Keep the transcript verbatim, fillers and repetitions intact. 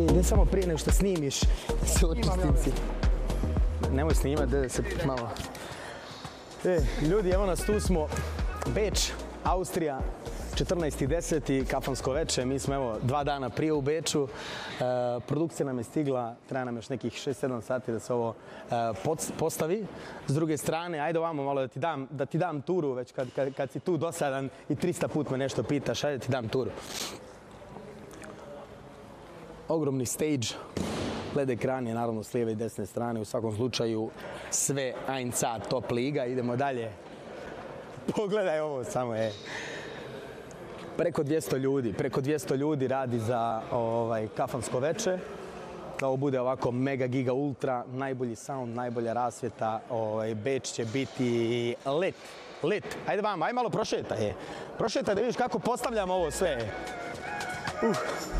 I ne samo prije nego što snimiš, se očistim si. Nemoj snimat, da se malo... E, ljudi, evo nas, tu smo. Beč, Austrija, četrnaesti deseti kafansko veče. Mi smo evo dva dana prije u Beču. E, produkcija nam je stigla, treba nam još nekih šest sedam sati da se ovo e, postavi. S druge strane, ajde ovamo malo da ti dam, da ti dam turu, već kad, kad, kad si tu dosadan i trista put me nešto pitaš, ajde ti dam turu. Ogromni stage, L E D ekran je naravno s lijeve i desne strane, u svakom slučaju sve eins a top liga, idemo dalje. Pogledaj ovo samo, je. Preko dvjesto ljudi, preko dvjesto ljudi radi za ovaj, kafansko veče. Da ovo bude ovako mega giga ultra, najbolji sound, najbolja rasvjeta, ovaj, Beč će biti lit, lit. Ajde vama, aj malo prošetaj, je. Prošetaj da vidiš kako postavljam ovo sve. Uh.